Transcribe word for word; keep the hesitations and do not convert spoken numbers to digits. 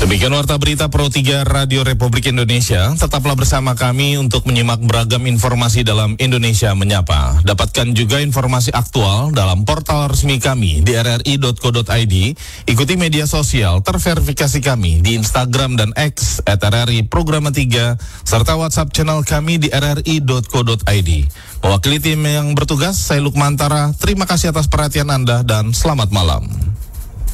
Demikian warta berita Pro tiga Radio Republik Indonesia. Tetaplah bersama kami untuk menyimak beragam informasi dalam Indonesia Menyapa. Dapatkan juga informasi aktual dalam portal resmi kami di r r i dot co dot i d. Ikuti media sosial terverifikasi kami di Instagram dan X at r r i Programa tiga serta WhatsApp channel kami di r r i dot co dot i d. Mewakili tim yang bertugas, saya Lukman Tara. Terima kasih atas perhatian Anda dan selamat malam.